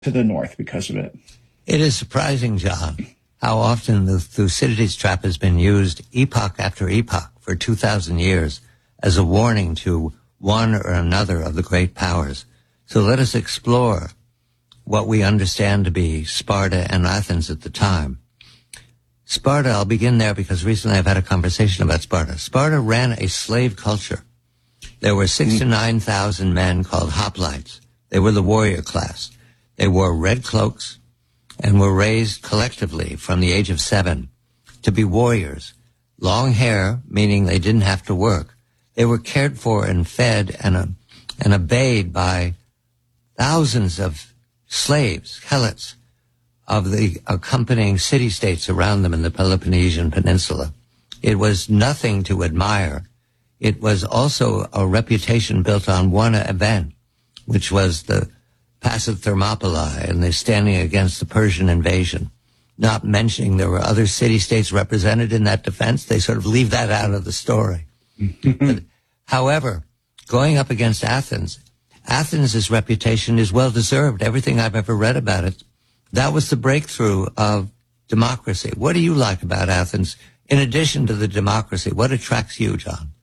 to the north because of it. It is surprising, John, how often the Thucydides trap has been used epoch after epoch for 2,000 years as a warning to one or another of the great powers. So let us explore what we understand to be Sparta and Athens at the time. Sparta, I'll begin there because recently I've had a conversation about Sparta. Sparta ran a slave culture. There were 6,000 to 9,000 men called hoplites. They were the warrior class. They wore red cloaks and were raised collectively from the age of 7 to be warriors. Long hair, meaning they didn't have to work. They were cared for and fed and obeyed by thousands of slaves, helots, of the accompanying city-states around them in the Peloponnesian Peninsula. It was nothing to admire. It was also a reputation built on one event, which was the Pass of Thermopylae and the standing against the Persian invasion. Not mentioning there were other city-states represented in that defense. They sort of leave that out of the story. But, however, going up against Athens, Athens' reputation is well-deserved. Everything I've ever read about it, that was the breakthrough of democracy. What do you like about Athens in addition to the democracy? What attracts you, John?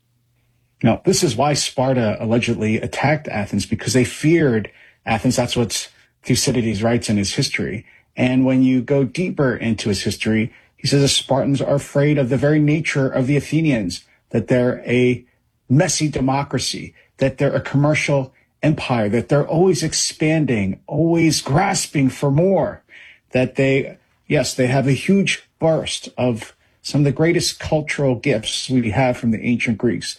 Now, this is why Sparta allegedly attacked Athens, because they feared Athens. That's what Thucydides writes in his history. And when you go deeper into his history, he says the Spartans are afraid of the very nature of the Athenians, that they're a messy democracy, that they're a commercial empire, that they're always expanding, always grasping for more, that they have a huge burst of some of the greatest cultural gifts we have from the ancient Greeks.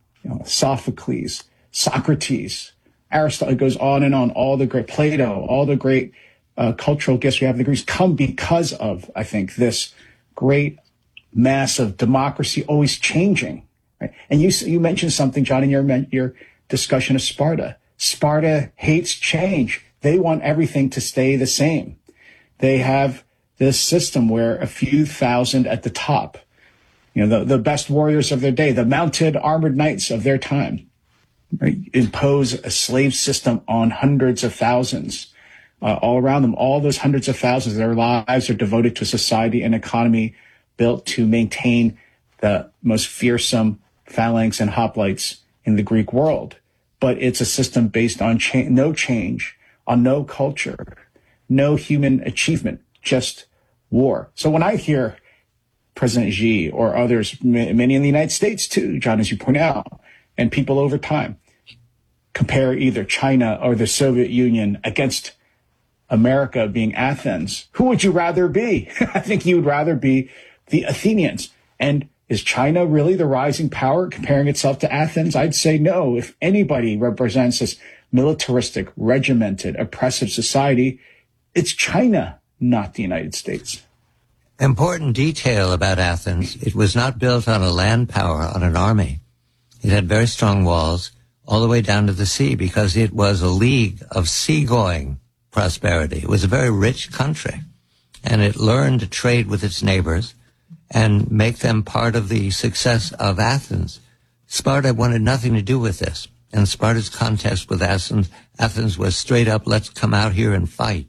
Sophocles, Socrates, Aristotle, it goes on and on, all the great Plato, all the great cultural gifts we have in the Greeks come because of, I think, this great mass of democracy always changing. Right? And you mentioned something, John, in your discussion of Sparta. Sparta hates change. They want everything to stay the same. They have this system where a few thousand at the top, the best warriors of their day, the mounted armored knights of their time, right, impose a slave system on hundreds of thousands all around them. All those hundreds of thousands, their lives are devoted to a society and economy built to maintain the most fearsome phalanx and hoplites in the Greek world. But it's a system based on no change, on no culture, no human achievement, just war. So when I hear President Xi or others, many in the United States too, John, as you point out, and people over time, compare either China or the Soviet Union against America being Athens, who would you rather be? I think you would rather be the Athenians. And is China really the rising power comparing itself to Athens? I'd say no. If anybody represents this militaristic, regimented, oppressive society, it's China, not the United States. Important detail about Athens. It was not built on a land power, on an army. It had very strong walls all the way down to the sea because it was a league of seagoing prosperity. It was a very rich country, and it learned to trade with its neighbors and make them part of the success of Athens. Sparta wanted nothing to do with this, and Sparta's contest with Athens was straight up, let's come out here and fight.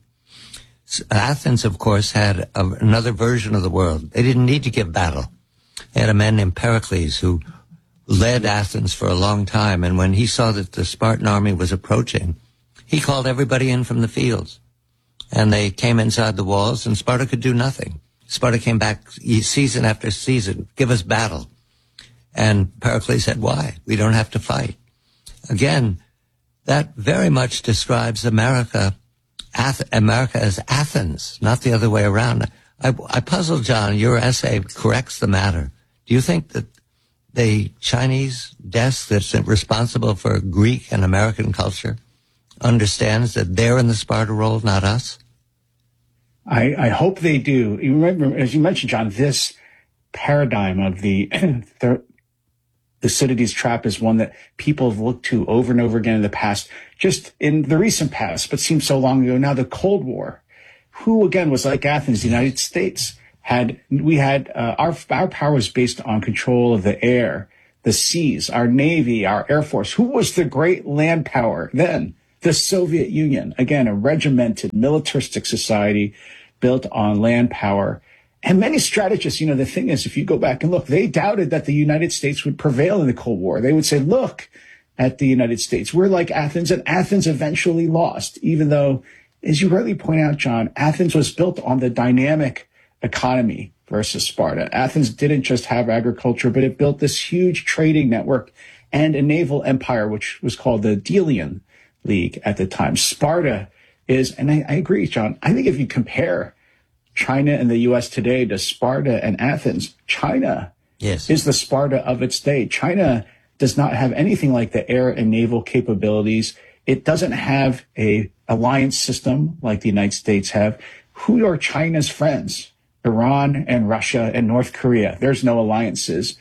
Athens, of course, had another version of the world. They didn't need to give battle. They had a man named Pericles who led Athens for a long time, and when he saw that the Spartan army was approaching, he called everybody in from the fields, and they came inside the walls, and Sparta could do nothing. Sparta came back season after season, give us battle. And Pericles said, why? We don't have to fight. Again, that very much describes America as Athens, not the other way around. I puzzle, John, your essay corrects the matter. Do you think that the Chinese desk that's responsible for Greek and American culture understands that they're in the Sparta role, not us? I hope they do. You remember, as you mentioned, John, this paradigm of the Thucydides trap is one that people have looked to over and over again in the past, just in the recent past, but seems so long ago now, the Cold War. Who, again, was like Athens, the United States. Our power was based on control of the air, the seas, our Navy, our Air Force. Who was the great land power then? The Soviet Union, again, a regimented militaristic society built on land power. And many strategists, the thing is, if you go back and look, they doubted that the United States would prevail in the Cold War. They would say, look at the United States. We're like Athens, and Athens eventually lost, even though, as you rightly point out, John, Athens was built on the dynamic economy versus Sparta. Athens didn't just have agriculture, but it built this huge trading network and a naval empire, which was called the Delian League at the time. Sparta is, and I agree, John, I think if you compare China and the U.S. today to Sparta and Athens, China is the Sparta of its day. China does not have anything like the air and naval capabilities. It doesn't have a alliance system like the United States have. Who are China's friends? Iran and Russia and North Korea. There's no alliances.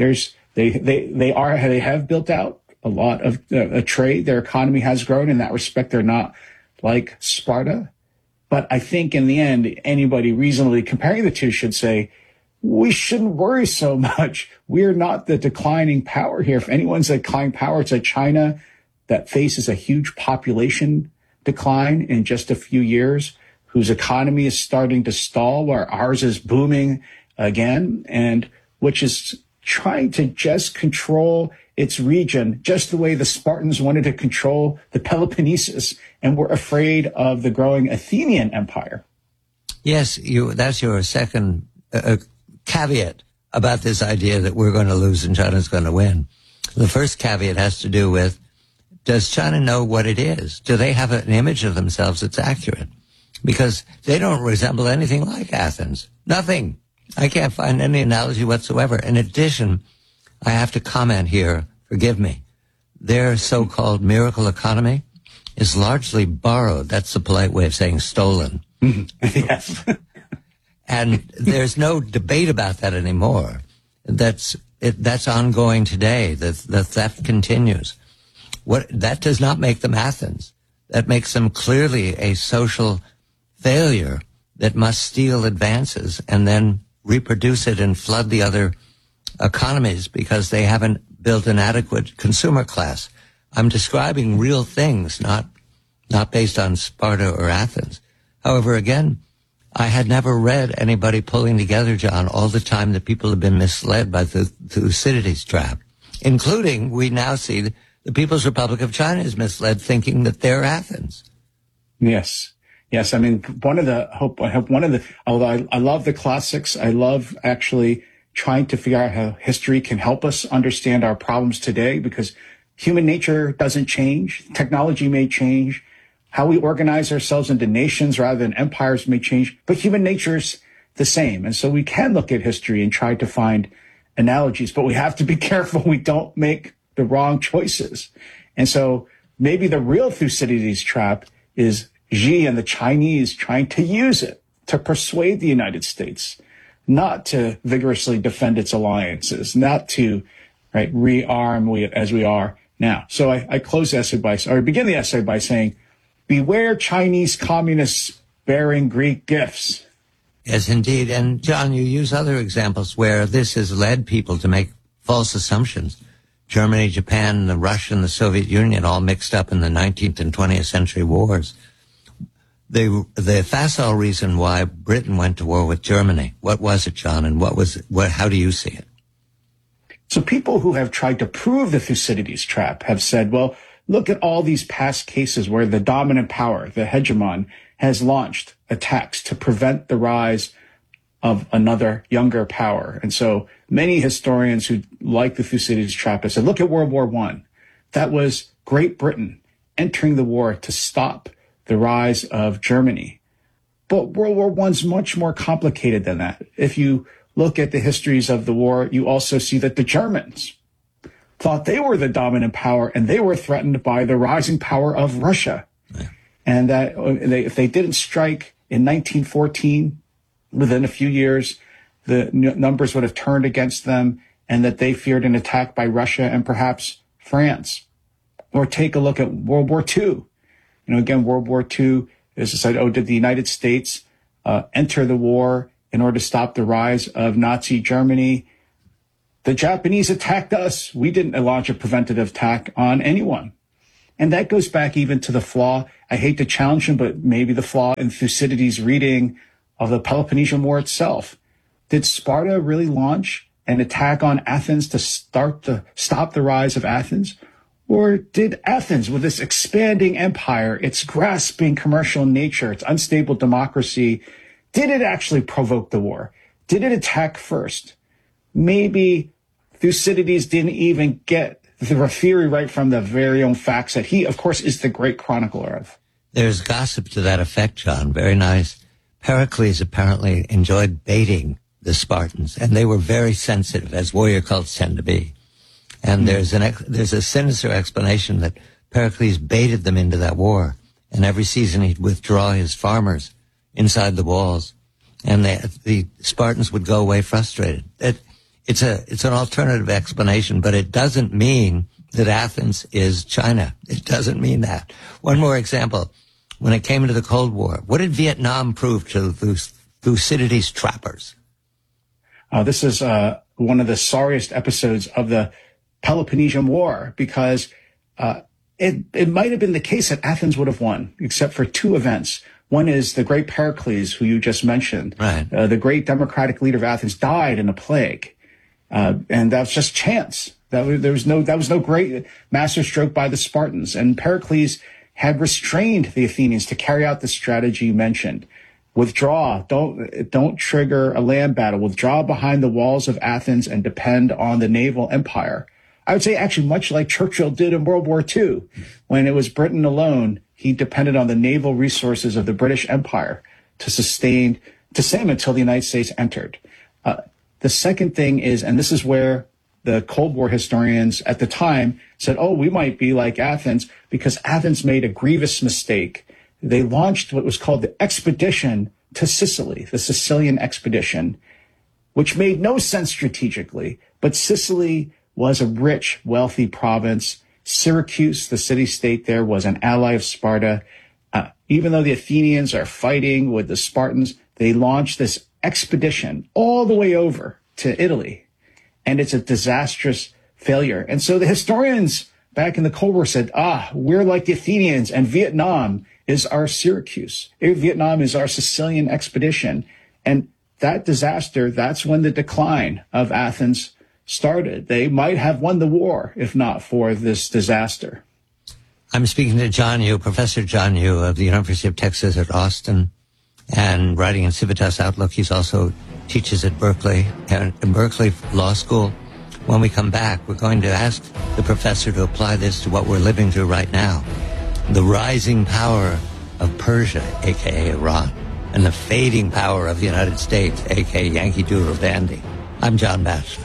They have built out a lot of a trade. Their economy has grown in that respect. They're not like Sparta. But I think in the end, anybody reasonably comparing the two should say, we shouldn't worry so much. We're not the declining power here. If anyone's a declining power, it's a China that faces a huge population decline in just a few years, whose economy is starting to stall, where ours is booming again, and which is trying to just control its region, just the way the Spartans wanted to control the Peloponnesus and were afraid of the growing Athenian Empire. Yes, that's your second caveat about this idea that we're going to lose and China's going to win. The first caveat has to do with, does China know what it is? Do they have an image of themselves that's accurate? Because they don't resemble anything like Athens. Nothing. I can't find any analogy whatsoever. In addition, I have to comment here, forgive me, their so-called miracle economy is largely borrowed. That's the polite way of saying stolen. Yes. And there's no debate about that anymore. That's ongoing today. The theft continues. That does not make them Athens. That makes them clearly a social failure that must steal advances and then reproduce it and flood the other economies because they haven't built an adequate consumer class. I'm describing real things, not based on Sparta or Athens. However, again, I had never read anybody pulling together, John, all the time that people have been misled by the Thucydides trap, including we now see the People's Republic of China is misled thinking that they're Athens. Yes. Yes. I mean, although I love the classics, I love actually trying to figure out how history can help us understand our problems today, because human nature doesn't change. Technology may change. How we organize ourselves into nations rather than empires may change, but human nature's the same. And so we can look at history and try to find analogies, but we have to be careful we don't make the wrong choices. And so maybe the real Thucydides trap is Xi and the Chinese trying to use it to persuade the United States not to vigorously defend its alliances, not to rearm as we are now. So I begin the essay by saying, beware Chinese communists bearing Greek gifts. Yes, indeed. And John, you use other examples where this has led people to make false assumptions. Germany, Japan, the Russia, and the Soviet Union all mixed up in the 19th and 20th century wars. The facile reason why Britain went to war with Germany, what was it, John, and how do you see it? So people who have tried to prove the Thucydides trap have said, well, look at all these past cases where the dominant power, the hegemon, has launched attacks to prevent the rise of another younger power. And so many historians who like the Thucydides trap have said, look at World War I. That was Great Britain entering the war to stop the rise of Germany. But World War I is much more complicated than that. If you look at the histories of the war, you also see that the Germans thought they were the dominant power and they were threatened by the rising power of Russia. Yeah. And that if they didn't strike in 1914, within a few years, the numbers would have turned against them, and that they feared an attack by Russia and perhaps France. Or take a look at World War II. Again, World War II is decided, did the United States enter the war in order to stop the rise of Nazi Germany? The Japanese attacked us. We didn't launch a preventative attack on anyone. And that goes back even to the flaw. I hate to challenge him, but maybe the flaw in Thucydides' reading of the Peloponnesian War itself. Did Sparta really launch an attack on Athens to stop the rise of Athens? Or did Athens, with its expanding empire, its grasping commercial nature, its unstable democracy, did it actually provoke the war? Did it attack first? Maybe Thucydides didn't even get the theory right from the very own facts that he, of course, is the great chronicler of. There's gossip to that effect, John. Very nice. Pericles apparently enjoyed baiting the Spartans, and they were very sensitive, as warrior cults tend to be. And there's a sinister explanation that Pericles baited them into that war, and every season he'd withdraw his farmers inside the walls, and the Spartans would go away frustrated. It's an alternative explanation, but it doesn't mean that Athens is China. It doesn't mean that. One more example. When it came into the Cold War, what did Vietnam prove to Thucydides' trappers? This is one of the sorriest episodes of the Peloponnesian War, because it might have been the case that Athens would have won, except for two events. One is the great Pericles, who you just mentioned. Right. The great democratic leader of Athens died in a plague. And that was just chance. That was no great masterstroke by the Spartans. And Pericles had restrained the Athenians to carry out the strategy you mentioned. Withdraw. Don't trigger a land battle. Withdraw behind the walls of Athens and depend on the naval empire. I would say actually much like Churchill did in World War II. When it was Britain alone, he depended on the naval resources of the British Empire to sustain him until the United States entered. The second thing is, and this is where the Cold War historians at the time said, oh, we might be like Athens, because Athens made a grievous mistake. They launched what was called the expedition to Sicily, the Sicilian expedition, which made no sense strategically. But Sicily was a rich, wealthy province. Syracuse, the city-state there, was an ally of Sparta. Even though the Athenians are fighting with the Spartans, they launched this expedition all the way over to Italy. And it's a disastrous failure. And so the historians back in the Cold War said, we're like the Athenians, and Vietnam is our Syracuse. Vietnam is our Sicilian expedition. And that disaster, that's when the decline of Athens started. They might have won the war if not for this disaster. I'm speaking to John Yoo, Professor John Yoo of the University of Texas at Austin, and writing in Civitas Outlook. He's also teaches at Berkeley and in Berkeley Law School. When we come back, we're going to ask the professor to apply this to what we're living through right now. The rising power of Persia, a.k.a. Iran, and the fading power of the United States, a.k.a. Yankee Doodle Dandy. I'm John Batchelor.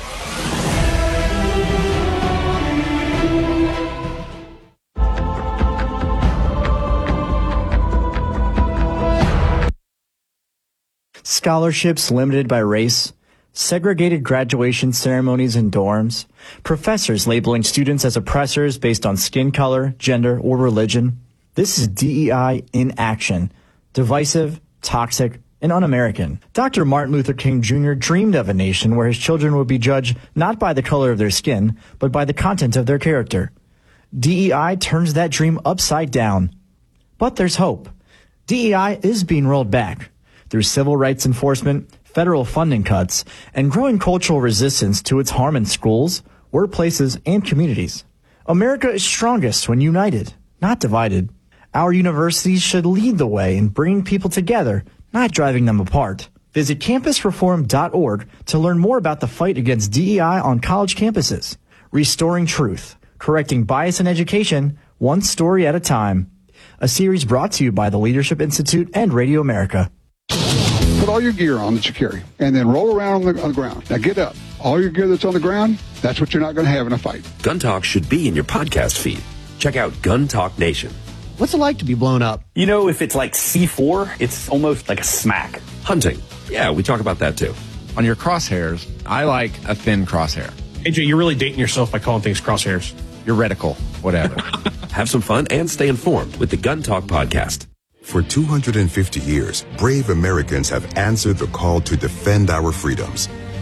Scholarships limited by race, segregated graduation ceremonies in dorms, professors labeling students as oppressors based on skin color, gender, or religion. This is DEI in action. Divisive, toxic, and un-American. Dr. Martin Luther King Jr. dreamed of a nation where his children would be judged not by the color of their skin, but by the content of their character. DEI turns that dream upside down. But there's hope. DEI is being rolled back through civil rights enforcement, federal funding cuts, and growing cultural resistance to its harm in schools, workplaces, and communities. America is strongest when united, not divided. Our universities should lead the way in bringing people together, not driving them apart. Visit campusreform.org to learn more about the fight against DEI on college campuses. Restoring truth, correcting bias in education, one story at a time. A series brought to you by the Leadership Institute and Radio America. Put all your gear on that you carry, and then roll around on the ground. Now get up. All your gear that's on the ground, that's what you're not going to have in a fight. Gun Talk should be in your podcast feed. Check out Gun Talk Nation. What's it like to be blown up? You know, if it's like C4, it's almost like a smack. Hunting. Yeah, we talk about that too. On your crosshairs, I like a thin crosshair. AJ, you're really dating yourself by calling things crosshairs. Your reticle, whatever. Have some fun and stay informed with the Gun Talk podcast. For 250 years, brave Americans have answered the call to defend our freedoms.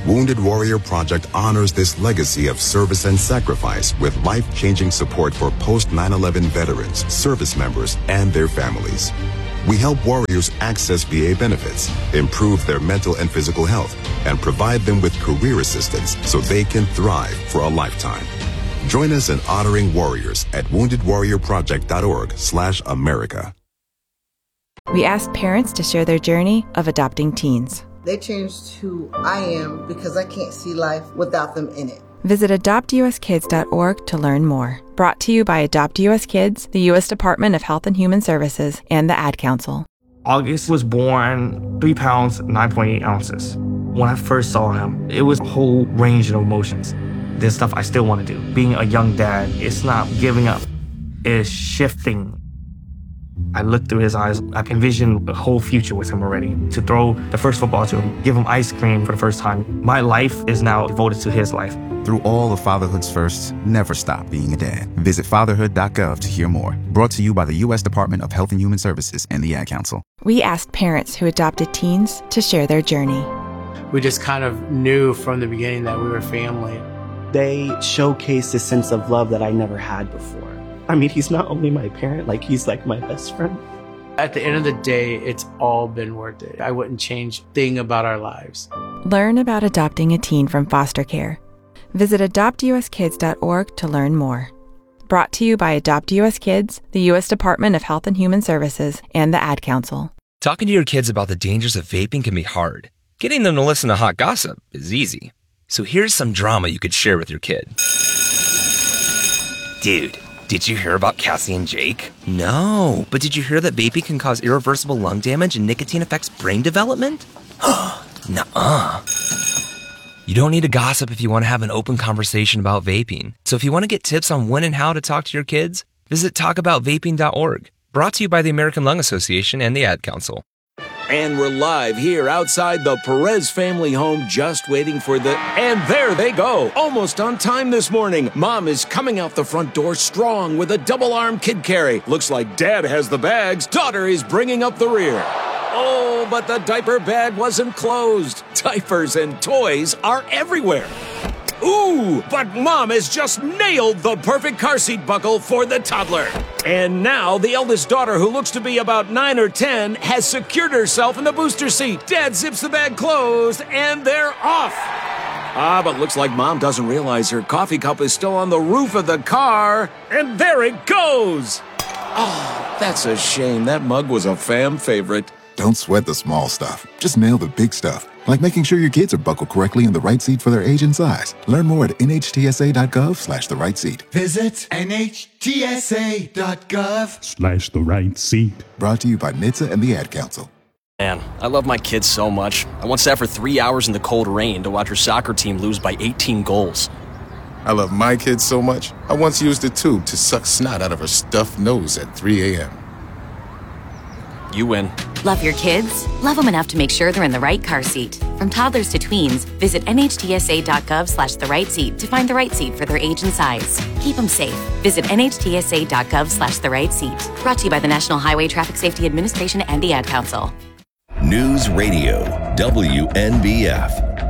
Wounded Warrior Project honors this legacy of service and sacrifice with life-changing support for post-9/11 veterans, service members, and their families. We help warriors access VA benefits, improve their mental and physical health, and provide them with career assistance so they can thrive for a lifetime. Join us in honoring warriors at woundedwarriorproject.org/America. We asked parents to share their journey of adopting teens. They changed who I am because I can't see life without them in it. Visit adoptuskids.org to learn more. Brought to you by Adopt US Kids, the U.S. Department of Health and Human Services, and the Ad Council. August was born 3 pounds, 9.8 ounces. When I first saw him, it was a whole range of emotions. There's stuff I still want to do. Being a young dad, it's not giving up. It's shifting. I looked through his eyes. I envisioned a whole future with him already. To throw the first football to him, give him ice cream for the first time. My life is now devoted to his life. Through all of fatherhood's firsts, never stop being a dad. Visit fatherhood.gov to hear more. Brought to you by the U.S. Department of Health and Human Services and the Ad Council. We asked parents who adopted teens to share their journey. We just kind of knew from the beginning that we were family. They showcased a sense of love that I never had before. I mean, he's not only my parent, he's like my best friend. At the end of the day, it's all been worth it. I wouldn't change a thing about our lives. Learn about adopting a teen from foster care. Visit adoptuskids.org to learn more. Brought to you by Adopt US Kids, the U.S. Department of Health and Human Services, and the Ad Council. Talking to your kids about the dangers of vaping can be hard. Getting them to listen to hot gossip is easy. So here's some drama you could share with your kid. Dude, did you hear about Cassie and Jake? No, but did you hear that vaping can cause irreversible lung damage and nicotine affects brain development? Nuh-uh. You don't need to gossip if you want to have an open conversation about vaping. So if you want to get tips on when and how to talk to your kids, visit talkaboutvaping.org. Brought to you by the American Lung Association and the Ad Council. And we're live here outside the Perez family home, just waiting for the... And there they go, almost on time this morning. Mom is coming out the front door strong with a double-arm kid carry. Looks like Dad has the bags. Daughter is bringing up the rear. Oh, but the diaper bag wasn't closed. Diapers and toys are everywhere. Ooh, but Mom has just nailed the perfect car seat buckle for the toddler. And now the eldest daughter, who looks to be about 9 or 10, has secured herself in the booster seat. Dad zips the bag closed, and they're off. But looks like Mom doesn't realize her coffee cup is still on the roof of the car. And there it goes. Oh, that's a shame. That mug was a fam favorite. Don't sweat the small stuff. Just nail the big stuff. Like making sure your kids are buckled correctly in the right seat for their age and size. Learn more at nhtsa.gov/the right seat. Visit nhtsa.gov/the right seat. Brought to you by NHTSA and the Ad Council. Man, I love my kids so much. I once sat for 3 hours in the cold rain to watch her soccer team lose by 18 goals. I love my kids so much, I once used a tube to suck snot out of her stuffed nose at 3 a.m. You win. Love your kids? Love them enough to make sure they're in the right car seat. From toddlers to tweens, visit nhtsa.gov/the right seat to find the right seat for their age and size. Keep them safe. Visit nhtsa.gov/the right seat. Brought to you by the National Highway Traffic Safety Administration and the Ad Council. News Radio, WNBF.